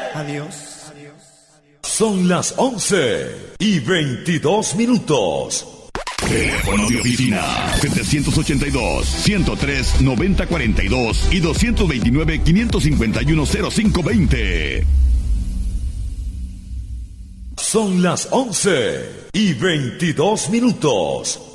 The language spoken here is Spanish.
Adiós. Son las 11:22. Teléfono de oficina 782-103-9042 y 229-551-0520. Son las 11:22.